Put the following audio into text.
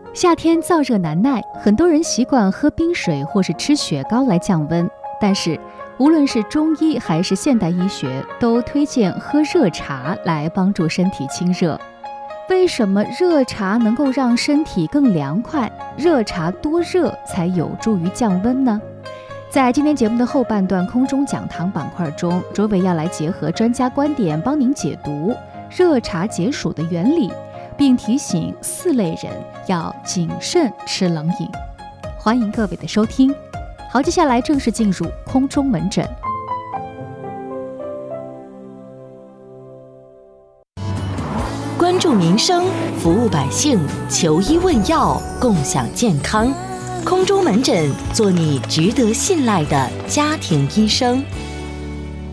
夏天燥热难耐，很多人习惯喝冰水或是吃雪糕来降温。但是，无论是中医还是现代医学，都推荐喝热茶来帮助身体清热。为什么热茶能够让身体更凉快？热茶多热才有助于降温呢？在今天节目的后半段空中讲堂板块中，卓伟要来结合专家观点，帮您解读热茶解暑的原理，并提醒4类人要谨慎吃冷饮。欢迎各位的收听。好，接下来正式进入空中门诊。 关注民生，服务百姓，求医问药，共享健康。空中门诊，做你值得信赖的家庭医生。